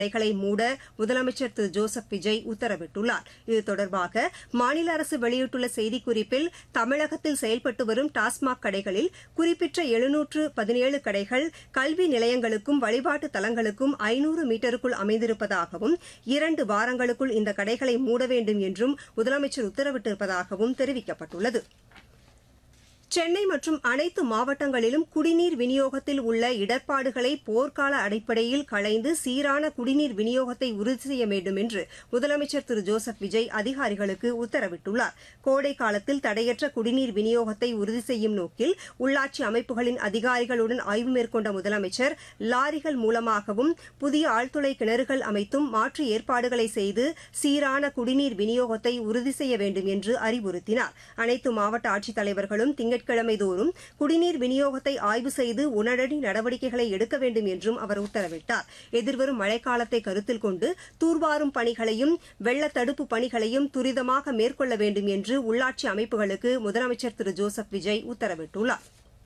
கடைகளை மூட முதலமைச்சர் திரு ஜோசப் விஜய் உத்தரவிட்டுள்ளார். இது தொடர்பாக மாநில அரசு வெளியிட்டுள்ள செய்திக்குறிப்பில் தமிழகத்தில் செயல்பட்டு வரும் டாஸ்மாக் கடைகளில் குறிப்பிட்ட 717 கடைகள் கல்வி நிலையங்களுக்கும் வழிபாட்டு தலங்களுக்கும் 500 மீட்டருக்குள் அமைந்திருப்பதாகவும் 2 வாரங்களுக்குள் இந்த கடைகளை மூட வேண்டும் என்றும் முதலமைச்சர் உத்தரவிட்டிருப்பதாகவும் தெரிவிக்கப்பட்டுள்ளது. சென்னை மற்றும் அனைத்து மாவட்டங்களிலும் குடிநீர் விநியோகத்தில் உள்ள இடர்பாடுகளை போர்க்கால அடிப்படையில் களைந்து சீரான குடிநீர் விநியோகத்தை உறுதி செய்ய வேண்டும் என்று முதலமைச்சர் திரு ஜோசப் விஜய் அதிகாரிகளுக்கு உத்தரவிட்டுள்ளார். கோடை காலத்தில் தடையற்ற குடிநீர் விநியோகத்தை உறுதி செய்யும் நோக்கில் உள்ளாட்சி அமைப்புகளின் அதிகாரிகளுடன் ஆய்வு மேற்கொண்ட முதலமைச்சர் லாரிகள் மூலமாகவும் புதிய ஆழ்துளை கிணறுகள் அமைத்தும் மாற்று ஏற்பாடுகளை செய்து சீரான குடிநீர் விநியோகத்தை உறுதி செய்ய வேண்டும் என்று அறிவுறுத்தினார். அனைத்து மாவட்ட ஆட்சித்தலைவர்களும் திங்கட்கிழமை தோறும் குடிநீர் விநியோகத்தை ஆய்வு செய்து உடனடி நடவடிக்கைகளை எடுக்க வேண்டும் என்றும் அவர் உத்தரவிட்டார். எதிர்வரும் மழைக்காலத்தை கருத்தில் கொண்டு தூர்வாரும் பணிகளையும் வெள்ள தடுப்பு பணிகளையும் துரிதமாக மேற்கொள்ள வேண்டும் என்று உள்ளாட்சி அமைப்புகளுக்கு முதலமைச்சர் திரு ஜோசப் விஜய் உத்தரவிட்டுள்ளார்.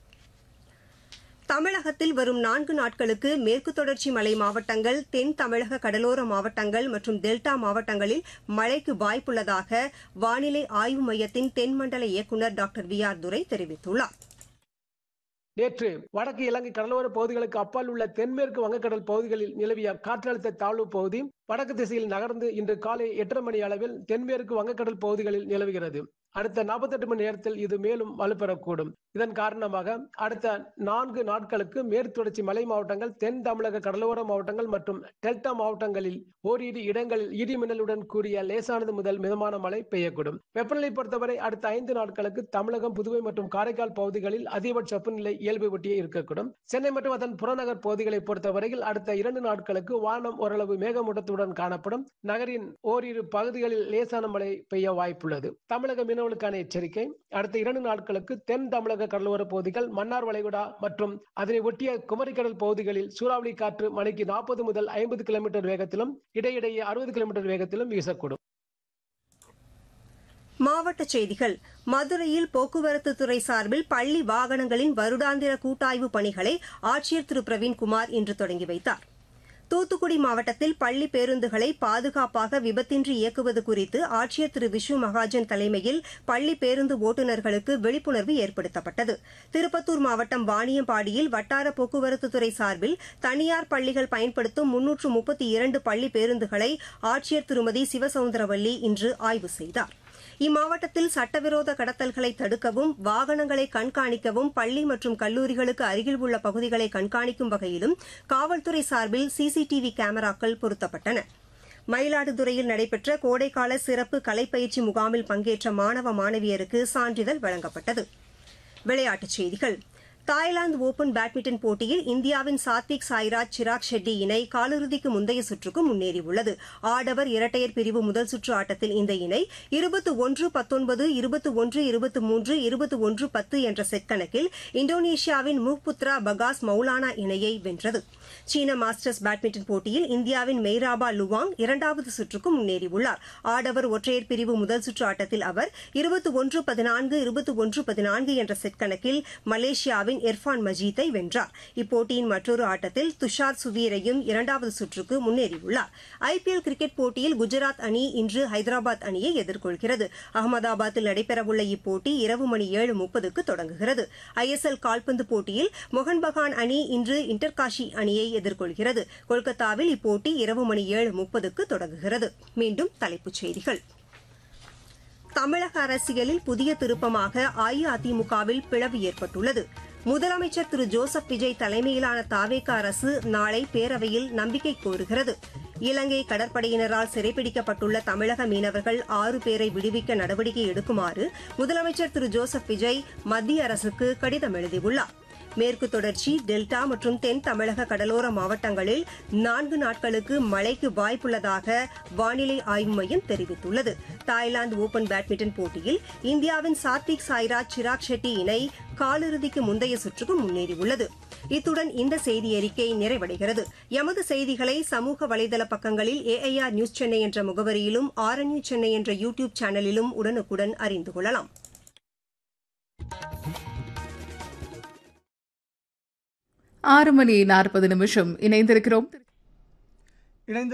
தமிழகத்தில் வரும் 4 நாட்களுக்கு மேற்கு தொடர்ச்சி மலை மாவட்டங்கள், தென் தமிழக கடலோர மாவட்டங்கள் மற்றும் டெல்டா மாவட்டங்களில் மழைக்கு வாய்ப்புள்ளதாக வானிலை ஆய்வு மையத்தின் தென்மண்டல இயக்குநர் டாக்டர் வி ஆர் துரை தெரிவித்துள்ளார். நேற்று வடக்கு இலங்கை கடலோர பகுதிகளுக்கு அப்பால் உள்ள தென்மேற்கு வங்கக்கடல் பகுதிகளில் நிலவிய காற்றழுத்த தாழ்வு பகுதி வடக்கு திசையில் நகர்ந்து இன்று காலை 8:30 மணி அளவில் தென்மேற்கு வங்கக்கடல் பகுதிகளில் நிலவுகிறது. அடுத்த 48 மணி நேரத்தில் இது மேலும் வலுப்பெறக்கூடும். இதன் காரணமாக அடுத்த 4 நாட்களுக்கு மேற்கு தொடர்ச்சி மலை மாவட்டங்கள், தென் தமிழக கடலோர மாவட்டங்கள் மற்றும் டெல்டா மாவட்டங்களில் ஓரிரு இடங்களில் இடி மின்னலுடன் கூடிய லேசானது முதல் மிதமான மழை பெய்யக்கூடும். வெப்பநிலை பொறுத்தவரை அடுத்த 5 நாட்களுக்கு தமிழகம், புதுவை மற்றும் காரைக்கால் பகுதிகளில் அதிகபட்ச வெப்பநிலை இயல்பு ஒட்டியே இருக்கக்கூடும். சென்னை மற்றும் அதன் புறநகர் பகுதிகளை பொறுத்தவரையில் அடுத்த 2 நாட்களுக்கு வானம் ஓரளவு மேகமூட்டத்துடன் காணப்படும். நகரின் ஓரிரு பகுதிகளில் லேசான மழை பெய்ய வாய்ப்புள்ளது. தமிழக மீனவர்களுக்கான எச்சரிக்கை: அடுத்த 2 நாட்களுக்கு தென் தமிழக கடலோர பகுதிகள், மன்னார் வளைகுடா மற்றும் அதனை ஒட்டிய குமரிக்கடல் பகுதிகளில் சூறாவளி காற்று மணிக்கு 40 முதல் 50 கிலோமீட்டர் வேகத்திலும் இடையிடையே 60 கிலோமீட்டர் வேகத்திலும் வீசக்கூடும். மாவட்டச் செய்திகள்: மதுரையில் போக்குவரத்து துறை சார்பில் பள்ளி வாகனங்களின் வருடாந்திர கூட்டாய்வு பணிகளை ஆட்சியர் திரு பிரவீன்குமார் இன்று தொடங்கி வைத்தார். தூத்துக்குடி மாவட்டத்தில் பள்ளி பேருந்துகளை பாதுகாப்பாக விபத்தின்றி இயக்குவது குறித்து ஆட்சியர் திரு விஷ்ணு மகாஜன் தலைமையில் பள்ளி பேருந்து ஓட்டுநர்களுக்கு விழிப்புணர்வு ஏற்படுத்தப்பட்டது. திருப்பத்தூர் மாவட்டம் வாணியம்பாடியில் வட்டார போக்குவரத்துத்துறை சார்பில் தனியார் பள்ளிகள் பயன்படுத்தும் 332 பள்ளி பேருந்துகளை ஆட்சியர் திருமதி சிவசவுந்தரவல்லி இன்று ஆய்வு செய்தார். இம்மாவட்டத்தில் சட்டவிரோத கடத்தல்களை தடுக்கவும், வாகனங்களை கண்காணிக்கவும் பள்ளி மற்றும் கல்லூரிகளுக்கு அருகில் உள்ள பகுதிகளை கண்காணிக்கும் வகையிலும் காவல்துறை சார்பில் சிசிடிவி கேமராக்கள் பொருத்தப்பட்டன. மயிலாடுதுறையில் நடைபெற்ற கோடைக்கால சிறப்பு கலைப்பயிற்சி முகாமில் பங்கேற்ற மாணவ மாணவியருக்கு சான்றிதழ் வழங்கப்பட்டது. விளையாட்டுச் செய்திகள்: தாய்லாந்து ஓபன் பேட்மிண்டன் போட்டியில் இந்தியாவின் சாத்விக் சாய்ராஜ், சிராக் ஷெட்டி இணை காலிறுதிக்கு முந்தைய சுற்றுக்கு முன்னேறியுள்ளது. ஆடவர் இரட்டையர் பிரிவு முதல் சுற்று ஆட்டத்தில் இந்த இணை 21-19, 21-23, 21-10 என்ற செட் கணக்கில் இந்தோனேஷியாவின் முஹ்புத்ரா பகாஸ் மௌலானா இணையை வென்றது. சீன மாஸ்டர்ஸ் பேட்மிண்டன் போட்டியில் இந்தியாவின் மெய்ராபா லுவாங் 2வது சுற்றுக்கு முன்னேறியுள்ளார். ஆடவர் ஒற்றையர் பிரிவு முதல் சுற்று ஆட்டத்தில் அவர் 21-14, 21-14 என்ற செட் கணக்கில் மலேசியாவின் இர்ஃபான் மஜீத்தை வென்றார். இப்போட்டியின் மற்றொரு ஆட்டத்தில் துஷார் சுவீரையும் 2வது சுற்றுக்கு முன்னேறியுள்ளார். ஐபிஎல் கிரிக்கெட் போட்டியில் குஜராத் அணி இன்று ஹைதராபாத் அணியை எதிர்கொள்கிறது. அகமதாபாத்தில் நடைபெறவுள்ள இப்போட்டி இரவு மணி 7:30க்கு தொடங்குகிறது. ஐஎஸ்எல் கால்பந்து போட்டியில் மோகன் பகான் அணி இன்று இன்டர்காஷி அணியை எதிர்கொள்கிறது. கொல்கத்தாவில் இப்போட்டி இரவு மணி 7:30க்கு தொடங்குகிறது. மீண்டும் தலைப்புச் செய்திகள்: தமிழக அரசியலில் புதிய திருப்பமாக அஇஅதிமுகவில் பிளவு ஏற்பட்டுள்ளது. முதலமைச்சர் திரு ஜோசப் விஜய் தலைமையிலான தாவேகா அரசு நாளை பேரவையில் நம்பிக்கை கோருகிறது. இலங்கை கடற்படையினரால் சிறைப்பிடிக்கப்பட்டுள்ள தமிழக மீனவர்கள் 6 பேரை விடுவிக்க நடவடிக்கை எடுக்குமாறு முதலமைச்சர் திரு ஜோசப் விஜய் மத்திய அரசுக்கு கடிதம் எழுதியுள்ளார். மேற்கு தொடர்ச்சி, டெல்டா மற்றும் தென் தமிழக கடலோர மாவட்டங்களில் 4 நாட்களுக்கு மழைக்கு வாய்ப்புள்ளதாக வானிலை ஆய்வு மையம் தெரிவித்துள்ளது. தாய்லாந்து ஓபன் பேட்மிண்டன் போட்டியில் இந்தியாவின் சாத்விக் சாய்ராஜ், சிராக் ஷெட்டி இணை காலிறுதிக்கு முந்தைய சுற்றுக்கு முன்னேறியுள்ளது. இத்துடன் இந்த செய்தியறிக்கை நிறைவடைகிறது. எமது செய்திகளை சமூக வலைதள பக்கங்களில் AIR நியூஸ் சென்னை என்ற முகவரியிலும், RNU சென்னை என்ற யூடியூப் சேனலிலும் உடனுக்குடன் அறிந்து கொள்ளலாம். 6:40 இணைந்திருக்கிறோம். இணைந்து